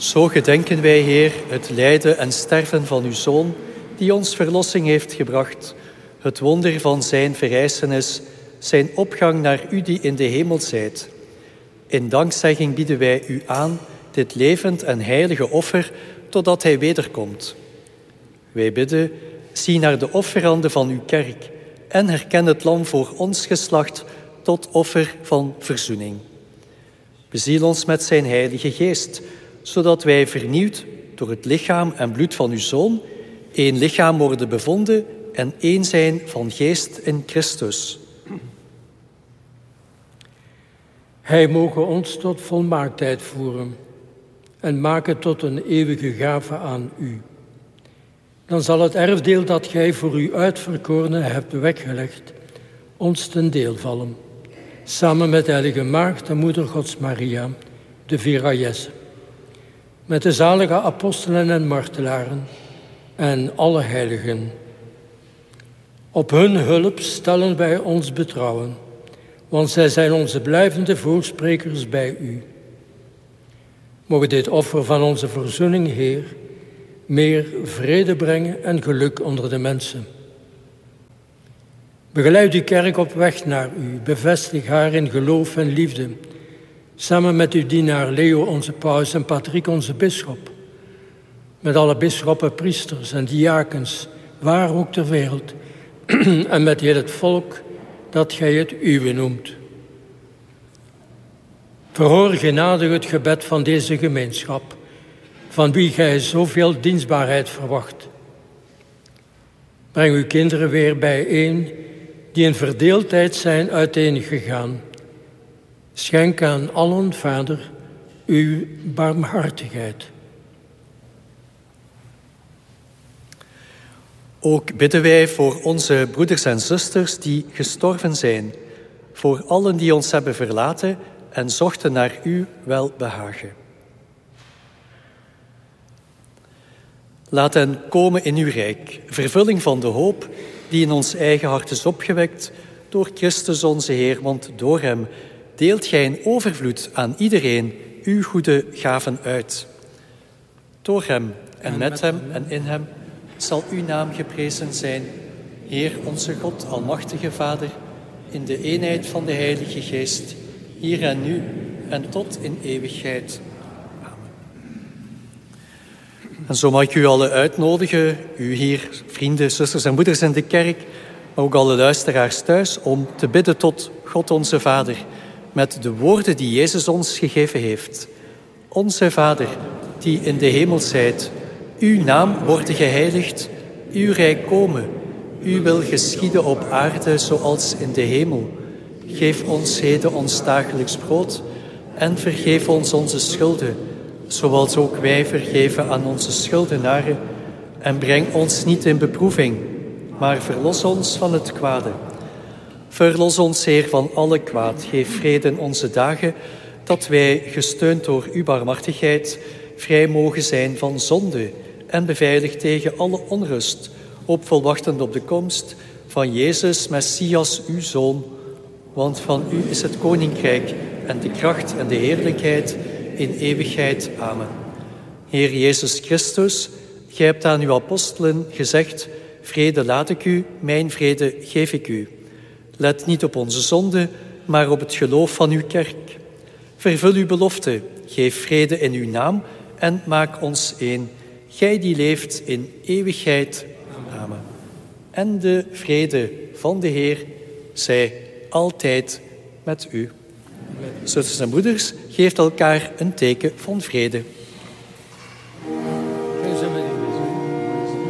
Zo gedenken wij, Heer, het lijden en sterven van uw Zoon, die ons verlossing heeft gebracht, het wonder van zijn verrijzenis, zijn opgang naar u die in de hemel zijt. In dankzegging bieden wij u aan dit levend en heilige offer, totdat hij wederkomt. Wij bidden, zie naar de offeranden van uw kerk en herken het lam voor ons geslacht tot offer van verzoening. Beziel ons met zijn heilige geest, zodat wij vernieuwd door het lichaam en bloed van uw Zoon één lichaam worden bevonden en één zijn van geest in Christus. Hij moge ons tot volmaaktheid voeren en maken tot een eeuwige gave aan u. Dan zal het erfdeel dat gij voor uw uitverkorenen hebt weggelegd, ons ten deel vallen, samen met de heilige Maagd en Moeder Gods Maria, de Vierajesse, met de zalige apostelen en martelaren en alle heiligen. Op hun hulp stellen wij ons betrouwen, want zij zijn onze blijvende voorsprekers bij u. Mogen dit offer van onze verzoening, Heer, meer vrede brengen en geluk onder de mensen. Begeleid uw kerk op weg naar u, bevestig haar in geloof en liefde, samen met uw dienaar Leo, onze paus, en Patrick, onze bisschop, met alle bisschoppen, priesters en diakens, waar ook ter wereld, en met heel het volk dat gij het uwe noemt. Verhoor genadig het gebed van deze gemeenschap, van wie gij zoveel dienstbaarheid verwacht. Breng uw kinderen weer bijeen, die in verdeeldheid zijn uiteengegaan. Schenk aan allen, Vader, uw barmhartigheid. Ook bidden wij voor onze broeders en zusters die gestorven zijn, voor allen die ons hebben verlaten en zochten naar uw welbehagen. Laat hen komen in uw rijk, vervulling van de hoop die in ons eigen hart is opgewekt door Christus onze Heer, want door hem deelt gij in overvloed aan iedereen uw goede gaven uit. Door hem en met hem en in hem zal uw naam geprezen zijn, Heer onze God, almachtige Vader, in de eenheid van de Heilige Geest, hier en nu en tot in eeuwigheid. En zo mag ik u allen uitnodigen, u hier, vrienden, zusters en moeders in de kerk, maar ook alle luisteraars thuis, om te bidden tot God onze Vader, met de woorden die Jezus ons gegeven heeft. Onze Vader, die in de hemel zijt, uw naam wordt geheiligd, uw rijk komen, uw wil geschieden op aarde zoals in de hemel. Geef ons heden ons dagelijks brood en vergeef ons onze schulden, zoals ook wij vergeven aan onze schuldenaren. En breng ons niet in beproeving, maar verlos ons van het kwade. Verlos ons, Heer, van alle kwaad. Geef vrede in onze dagen, dat wij, gesteund door uw barmhartigheid, vrij mogen zijn van zonde en beveiligd tegen alle onrust, hoopvol op de komst van Jezus, Messias, uw Zoon. Want van u is het koninkrijk en de kracht en de heerlijkheid in eeuwigheid. Amen. Heer Jezus Christus, gij hebt aan uw apostelen gezegd, vrede laat ik u, mijn vrede geef ik u. Let niet op onze zonde, maar op het geloof van uw kerk. Vervul uw belofte, geef vrede in uw naam en maak ons één. Gij die leeft in eeuwigheid. Amen. En de vrede van de Heer zij altijd met u. Zusters en broeders, geeft elkaar een teken van vrede.